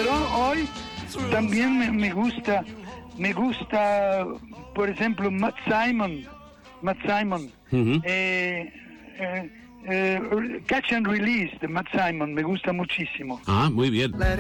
pero hoy también me gusta, por ejemplo, Matt Simon. Uh-huh. Catch and Release de Matt Simon, me gusta muchísimo. Ah, muy bien. Let